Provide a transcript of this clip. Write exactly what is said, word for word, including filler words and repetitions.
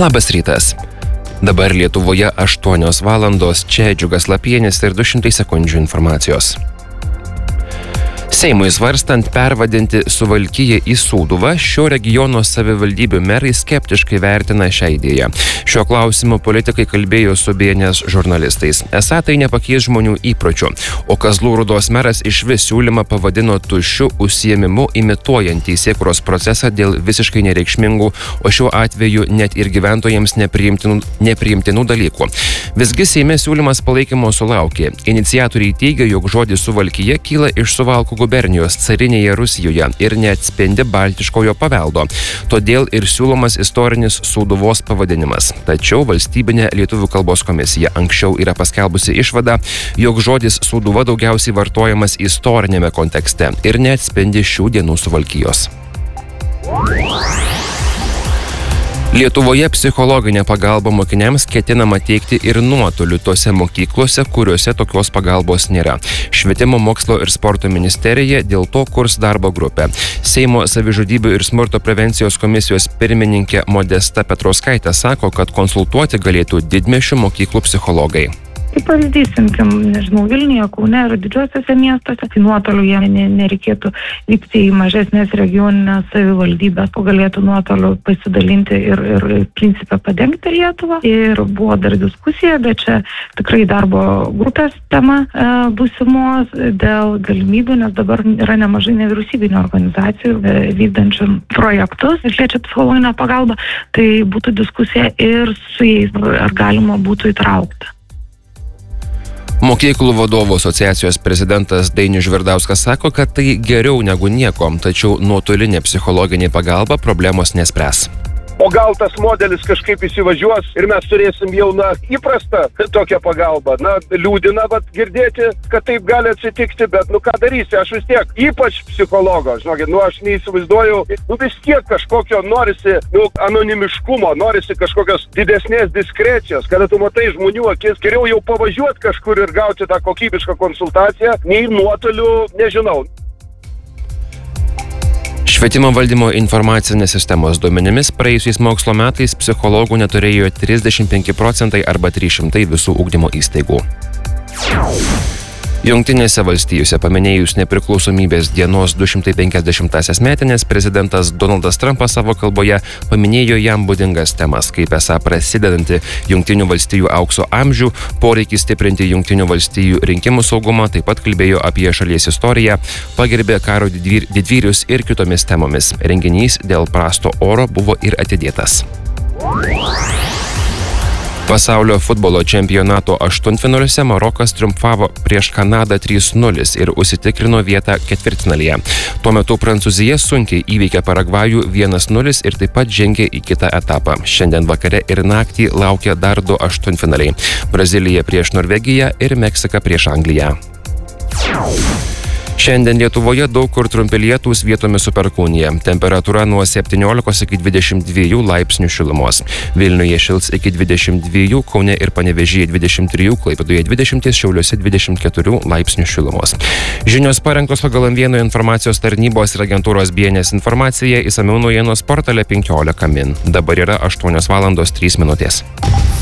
Labas rytas. Dabar Lietuvoje aštuonios valandos, čia Džiugas Lapienis ir du šimtai sekundžių informacijos. Seimui svarstant pervadinti Suvalkiją į Sūduvą, šio regiono savivaldybių merai skeptiškai vertina šią idėją. Šiuo klausimu politikai kalbėjo su B N S žurnalistais. Esą tai nepakeis žmonių įpročių, o Kazlų Rūdos meras išvis siūlymą pavadino tuščiu užsiėmimu imituojant teisėkūros procesą dėl visiškai nereikšmingų, o šiuo atveju net ir gyventojams nepriimtinų, nepriimtinų dalykų. Visgi Seime siūlymas palaikymo sulaukė. Iniciatoriai teigia, jog žodis Suvalkija kyla iš Suvalkų gubernijos carinėje Rusijoje ir neatspindi baltiškojo paveldo. Todėl ir siūlomas istorinis Sūduvos pavadinimas. Tačiau valstybinė lietuvių kalbos komisija anksčiau yra paskelbusi išvadą, jog žodis Sūduva daugiausiai vartojamas istorinėme kontekste ir neatspindi šių dienų Suvalkijos. Lietuvoje psichologinė pagalba mokiniams ketinama teikti ir nuotoliu tose mokyklose, kuriuose tokios pagalbos nėra. Švietimo, mokslo ir sporto ministerija dėl to kurs darbo grupę. Seimo savižudybių ir smurto prevencijos komisijos pirmininkė Modesta Petrauskaitė sako, kad konsultuoti galėtų didmiesčių mokyklų psichologai. Kaip pavyzdys, imkim, nežinau, Vilniuje, Kaune ir didžiuosiuose miestuose, tai nuotoliu jie nereikėtų vykti į mažesnės regioninės savivaldybės, o galėtų nuotoliu pasidalinti ir, ir principą padengti Lietuvą. Ir buvo dar diskusija, bet čia tikrai darbo grupės tema e, būsimos dėl galimybių, nes dabar yra nemažai nevyriausybinių organizacijų e, vykdančių projektus, liečia psichologinę pagalbą, tai būtų diskusija ir su jais, ar galima būtų įtraukti. Mokyklų vadovų asociacijos prezidentas Dainius Žvirdauskas sako, kad tai geriau negu nieko, tačiau nuotolinė psichologinė pagalba problemos nespręs. O gal tas modelis kažkaip įsivažiuos ir mes turėsim jau na, įprastą tokią pagalbą. Na, liūdina vat, girdėti, kad taip gali atsitikti, bet nu ką darysi, aš vis tiek, ypač psichologo, žinokit, nu aš neįsivaizduoju, nu vis tiek kažkokio norisi nu, anonimiškumo, norisi kažkokios didesnės diskrecijos, kada tu matai žmonių akis, geriau jau pavažiuoti kažkur ir gauti tą kokybišką konsultaciją, nei nuotoliu, nežinau. Švietimo valdymo informacinės sistemos duomenimis praėjusiais mokslo metais psichologų neturėjo trisdešimt penki procentai arba trys šimtai visų ugdymo įstaigų. Jungtinėse valstijose paminėjus nepriklausomybės dienos du šimtai penkiasdešimtąsias metinės, prezidentas Donaldas Trumpas savo kalboje paminėjo jam būdingas temas, kaip esą prasidedanti Jungtinių valstijų aukso amžių, poreikį stiprinti Jungtinių valstijų rinkimų saugumą, taip pat kalbėjo apie šalies istoriją, pagerbė karo didvyr, didvyrius ir kitomis temomis. Renginys dėl prasto oro buvo ir atidėtas. Pasaulio futbolo čempionato aštuntfinaliuose Marokas triumfavo prieš Kanadą trys nulis ir užsitikrino vietą ketvirtfinalyje. Tuo metu Prancūzija sunkiai įveikė Paragvajų vienas nulis ir taip pat žengė į kitą etapą. Šiandien vakare ir naktį laukia dar du aštuntfinaliai. Brazilija prieš Norvegiją ir Meksika prieš Angliją. Šiandien Lietuvoje daug kur trumpi lietūs, vietomis su perkūnija. Temperatūra nuo septyniolikos iki dvidešimt dviejų laipsnių šilumos. Vilniuje šils iki dvidešimt dviejų, Kaune ir Panevėžyje dvidešimt trijų, Klaipėdoje dvidešimt, Šiauliuose dvidešimt keturių laipsnių šilumos. Žinios parengtos pagal M vieno informacijos tarnybos ir agentūros B N S informacija, išsamiau naujienos portale penkiolika min. Dabar yra aštuonios valandos trys minutės.